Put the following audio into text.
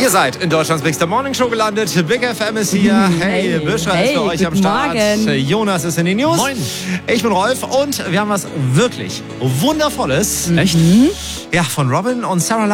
Ihr seid in Deutschlands Big Star Morning Show gelandet. Big FM ist hier. Hey, Büscher ist für euch am Start. Morgen. Jonas ist in den News. Moin. Ich bin Rolf und wir haben was wirklich Wundervolles. Echt? Ja, von Robin und Sarah